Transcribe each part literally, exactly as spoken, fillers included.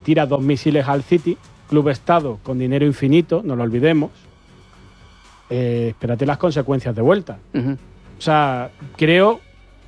tira dos misiles al City, club Estado con dinero infinito, no lo olvidemos, eh, espérate las consecuencias de vuelta. Uh-huh. O sea, creo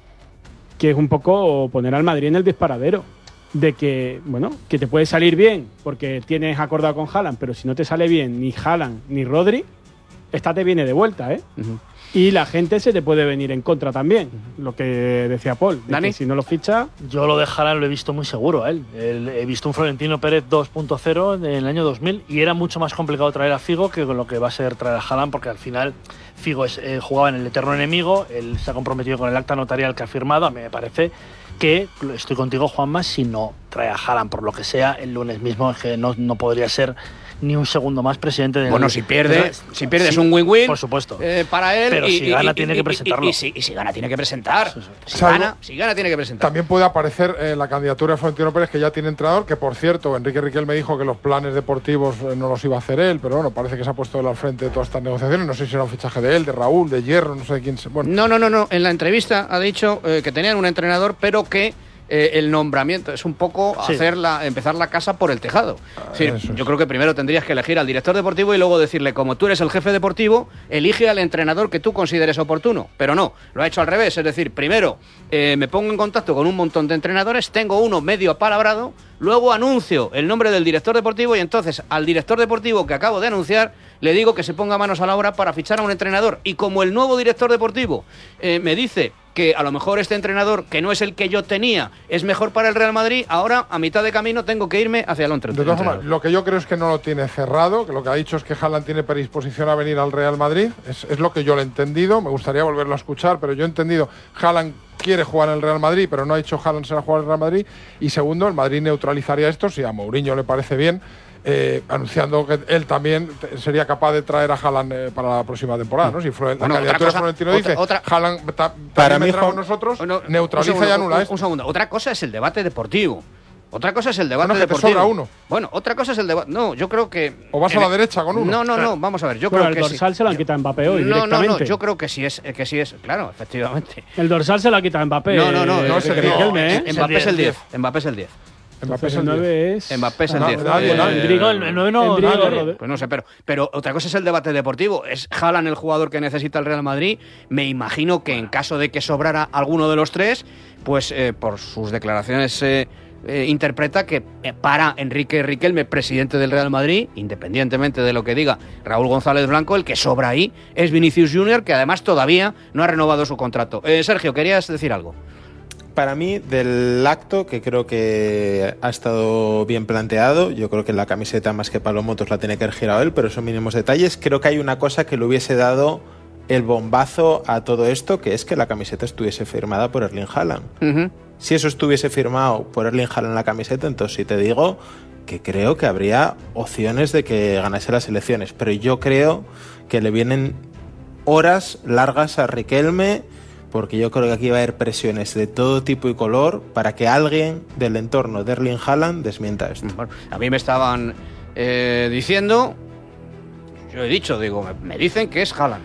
que es un poco poner al Madrid en el disparadero. De que, bueno, que te puede salir bien porque tienes acordado con Haaland, pero si no te sale bien ni Haaland ni Rodri, esta te viene de vuelta, ¿eh? Uh-huh. Y la gente se te puede venir en contra también, uh-huh. Lo que decía Paul, de que si no lo ficha... Yo lo de Haaland lo he visto muy seguro a él. él. He visto un Florentino Pérez dos punto cero en el año dos mil y era mucho más complicado traer a Figo que con lo que va a ser traer a Haaland, porque al final Figo es, eh, jugaba en el eterno enemigo, él se ha comprometido con el acta notarial que ha firmado, a mí me parece... que estoy contigo, Juanma, si no trae a Haaland por lo que sea el lunes mismo, es que no, no podría ser ni un segundo más presidente del... Bueno, si pierde, si pierde sí, es un win-win, por supuesto, eh, para él. Pero y, si gana y, tiene y, que presentarlo. Y, y, y, si, y si gana tiene que presentar. Sí, sí. Si, Salvo, gana, si gana tiene que presentar. También puede aparecer eh, la candidatura de Florentino Pérez, que ya tiene entrenador, que por cierto, Enrique Riquelme dijo que los planes deportivos eh, no los iba a hacer él, pero bueno, parece que se ha puesto él al frente de todas estas negociaciones. No sé si era un fichaje de él, de Raúl, de Hierro, no sé de quién. Bueno. No, no, no, no. En la entrevista ha dicho eh, que tenían un entrenador, pero que Eh, el nombramiento es un poco sí. hacer la, empezar la casa por el tejado. Ah, es decir, yo creo que primero tendrías que elegir al director deportivo y luego decirle, como tú eres el jefe deportivo, elige al entrenador que tú consideres oportuno. Pero no, lo ha hecho al revés. Es decir, primero eh, me pongo en contacto con un montón de entrenadores, tengo uno medio apalabrado, luego anuncio el nombre del director deportivo y entonces al director deportivo que acabo de anunciar le digo que se ponga manos a la obra para fichar a un entrenador. Y como el nuevo director deportivo eh, me dice que a lo mejor este entrenador, que no es el que yo tenía, es mejor para el Real Madrid, ahora a mitad de camino tengo que irme hacia el otro. De todas formas, lo que yo creo es que no lo tiene cerrado, que lo que ha dicho es que Haaland tiene predisposición a venir al Real Madrid, es, es lo que yo lo he entendido, me gustaría volverlo a escuchar, pero yo he entendido, Haaland quiere jugar en el Real Madrid, pero no ha dicho Haaland será jugar en el Real Madrid, y segundo, el Madrid neutralizaría esto, si a Mourinho le parece bien, Eh, anunciando que él también sería capaz de traer a Haaland eh, para la próxima temporada, ¿no? Si fue, bueno, la candidatura de Florentino dice, otra, Haaland ta, para mí con nosotros, no, neutraliza segundo, y anula un, esto. Un segundo, otra cosa es el debate deportivo. Otra cosa es el debate bueno, que deportivo. te sobra uno. Bueno, otra cosa es el debate. No, yo creo que. O vas a la derecha con uno. No, no, no. Vamos a ver. Yo bueno, creo el que dorsal sí. se lo han quitado a Mbappé hoy. No, no, no. Yo Yo creo que sí es, que sí es. Claro, efectivamente. El dorsal se lo ha quitado a Mbappé. No, no, no. no, es el Riquelme, ¿eh? Mbappé es el diez. Mbappé es el diez. Mbappé es el nueve es... Mbappé es el diez. Nadie, nadie. No, el nueve no. Nadie. Pues no sé, pero, pero otra cosa es el debate deportivo. ¿Es Haaland el jugador que necesita el Real Madrid? Me imagino que en caso de que sobrara alguno de los tres, pues eh, por sus declaraciones eh, eh, interpreta que eh, para Enrique Riquelme, presidente del Real Madrid, independientemente de lo que diga Raúl González Blanco, el que sobra ahí es Vinicius Junior, que además todavía no ha renovado su contrato. Eh, Sergio, ¿querías decir algo? Para mí, del acto, que creo que ha estado bien planteado, yo creo que la camiseta más que palomotos la tiene que haber girado él, pero son mínimos detalles. Creo que hay una cosa que le hubiese dado el bombazo a todo esto, que es que la camiseta estuviese firmada por Erling Haaland. Uh-huh. Si eso estuviese firmado por Erling Haaland en la camiseta, entonces sí te digo que creo que habría opciones de que ganase las elecciones, pero yo creo que le vienen horas largas a Riquelme, porque yo creo que aquí va a haber presiones de todo tipo y color para que alguien del entorno de Erling Haaland desmienta esto. Bueno, a mí me estaban eh, diciendo, yo he dicho, digo, me, me dicen que es Haaland.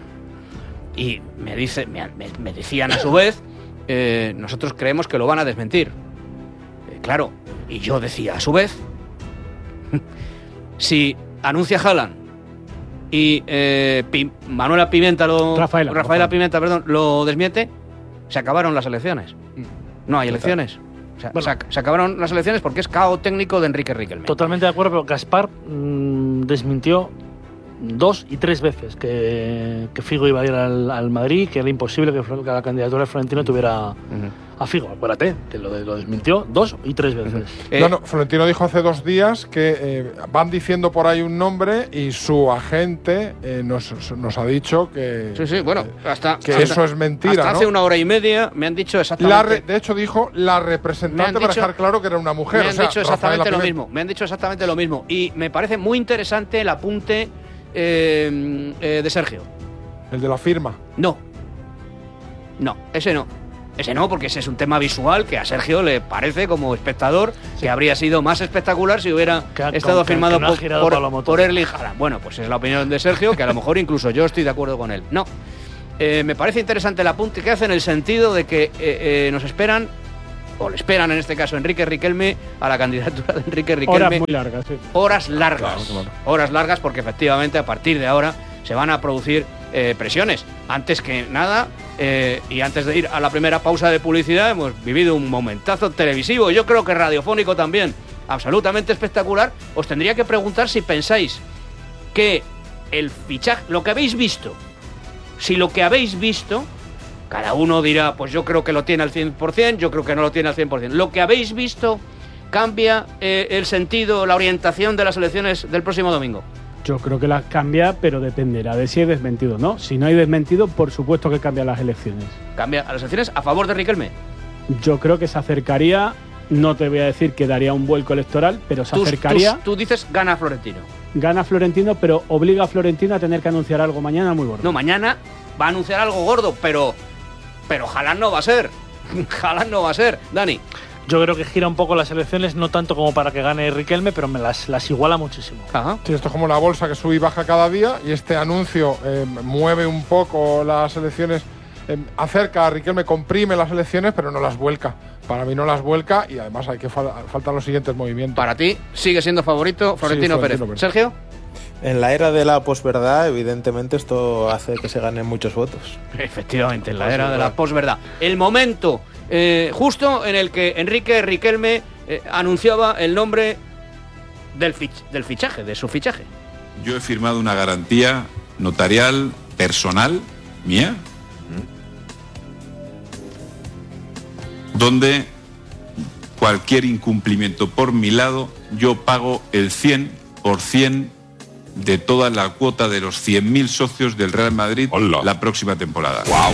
Y me, dice, me, me, me decían a su vez, eh, nosotros creemos que lo van a desmentir. Eh, claro, y yo decía a su vez, si anuncia Haaland y eh, Pi, Manuela Pimenta lo Rafaela, Rafaela Pimenta, perdón, lo desmiente, se acabaron las elecciones. No hay elecciones. O sea, bueno, se, se acabaron las elecciones porque es caos técnico de Enrique Riquelme. Totalmente de acuerdo, pero Gaspar mmm, desmintió dos y tres veces que, que Figo iba a ir al, al Madrid, que era imposible que, que la candidatura de Florentino tuviera uh-huh. a Figo. Acuérdate, que lo, lo desmintió dos y tres veces. Uh-huh. Eh, no, no, Florentino dijo hace dos días que eh, van diciendo por ahí un nombre y su agente eh, nos, nos ha dicho que, sí, sí, bueno, hasta, que hasta, eso es mentira. Hasta ¿no? hace una hora y media me han dicho exactamente. La re, de hecho, dijo la representante dicho, para dejar claro que era una mujer. Me han o sea, dicho exactamente lo mismo. Me han dicho exactamente lo mismo. Y me parece muy interesante el apunte Eh, eh, de Sergio. ¿El de la firma? No. No, ese no. Ese no, porque ese es un tema visual que a Sergio le parece, como espectador, sí, que habría sido más espectacular si hubiera que, estado con, firmado que, que no por, por, por Erling Haaland. Bueno, pues es la opinión de Sergio, que a lo mejor incluso yo estoy de acuerdo con él. No. Eh, me parece interesante el apunte que hace en el sentido de que eh, eh, nos esperan o le esperan en este caso Enrique Riquelme a la candidatura de Enrique Riquelme. Horas muy largas, sí. Horas largas. Claro, claro. Horas largas porque efectivamente a partir de ahora se van a producir eh, presiones. Antes que nada, eh, y antes de ir a la primera pausa de publicidad, hemos vivido un momentazo televisivo, yo creo que radiofónico también, absolutamente espectacular. Os tendría que preguntar si pensáis que el fichaje, lo que habéis visto, si lo que habéis visto, cada uno dirá, pues yo creo que lo tiene al cien por ciento, yo creo que no lo tiene al cien por ciento. Lo que habéis visto cambia eh, el sentido, la orientación de las elecciones del próximo domingo. Yo creo que las cambia, pero dependerá de si hay desmentido o no. Si no hay desmentido, por supuesto que cambia las elecciones. Cambia a las elecciones a favor de Riquelme. Yo creo que se acercaría, no te voy a decir que daría un vuelco electoral, pero se Tú, acercaría. tú, tú dices gana Florentino. Gana Florentino, pero obliga a Florentino a tener que anunciar algo mañana muy gordo. No, mañana va a anunciar algo gordo, pero pero Haaland no va a ser. Haaland no va a ser. Dani. Yo creo que gira un poco las elecciones, no tanto como para que gane Riquelme, pero me las, las iguala muchísimo. Ajá. Sí, esto es como la bolsa que sube y baja cada día, y este anuncio eh, mueve un poco las elecciones, eh, acerca a Riquelme, comprime las elecciones, pero no las vuelca. Para mí no las vuelca, y además hay que fal faltan los siguientes movimientos. Para ti sigue siendo favorito Florentino, Sí, Florentino Pérez. Pérez. Sergio. En la era de la posverdad, evidentemente, esto hace que se ganen muchos votos. Efectivamente, en la era de la posverdad. El momento eh, justo en el que Enrique Riquelme eh, anunciaba el nombre del, fich del fichaje, de su fichaje. Yo he firmado una garantía notarial personal mía, donde cualquier incumplimiento por mi lado, yo pago el cien por ciento de toda la cuota de los cien mil socios del Real Madrid. Hola. La próxima temporada. ¡Wow!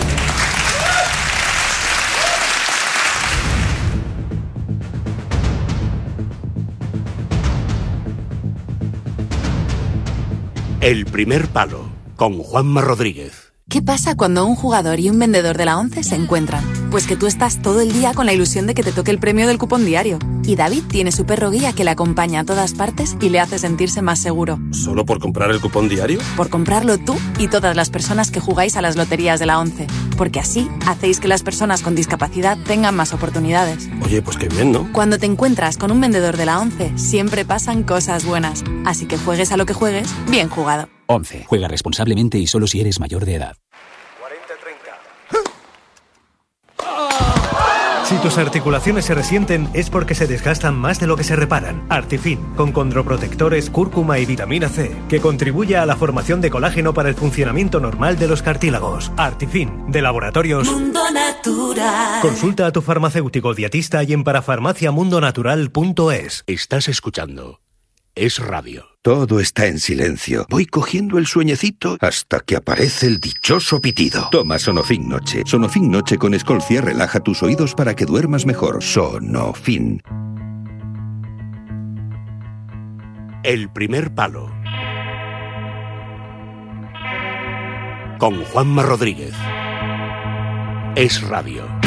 El primer palo, con Juanma Rodríguez. ¿Qué pasa cuando un jugador y un vendedor de la ONCE se encuentran? Pues que tú estás todo el día con la ilusión de que te toque el premio del cupón diario. Y David tiene su perro guía que le acompaña a todas partes y le hace sentirse más seguro. ¿Solo por comprar el cupón diario? Por comprarlo tú y todas las personas que jugáis a las loterías de la ONCE. Porque así hacéis que las personas con discapacidad tengan más oportunidades. Oye, pues qué bien, ¿no? Cuando te encuentras con un vendedor de la ONCE, siempre pasan cosas buenas. Así que juegues a lo que juegues, bien jugado. ONCE. Juega responsablemente y solo si eres mayor de edad. Si tus articulaciones se resienten es porque se desgastan más de lo que se reparan. Artifin, con condroprotectores, cúrcuma y vitamina C, que contribuye a la formación de colágeno para el funcionamiento normal de los cartílagos. Artifin, de Laboratorios Mundo Natural. Consulta a tu farmacéutico dietista y en parafarmacia mundo natural punto es. Estás escuchando Es Radio. Todo está en silencio. Voy cogiendo el sueñecito hasta que aparece el dichoso pitido. Toma Sonofin Noche. Sonofin Noche con Escolcia relaja tus oídos para que duermas mejor. Sonofin. El primer palo. Con Juanma Rodríguez. Es Radio.